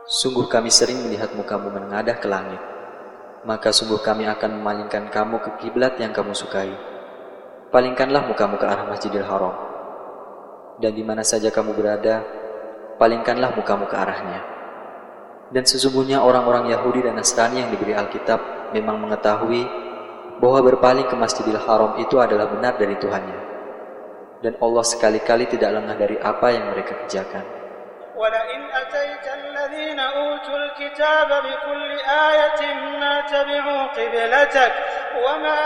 Sungguh kami sering melihat mukamu menengadah ke langit, maka sungguh kami akan memalingkan kamu ke kiblat yang kamu sukai. Palingkanlah mukamu ke arah Masjidil Haram, dan di mana saja kamu berada, palingkanlah mukamu ke arahnya. Dan sesungguhnya orang-orang Yahudi dan Nasrani yang diberi Alkitab memang mengetahui bahwa berpaling ke Masjidil Haram itu adalah benar dari Tuhannya, dan Allah sekali-kali tidak lengah dari apa yang mereka kerjakan. وَلَئِنْ أَتَيْتَ الَّذِينَ أُوتُوا الْكِتَابَ بِكُلِّ آيَةٍ مَا تَبِعُوا قِبْلَتَكَ وَمَا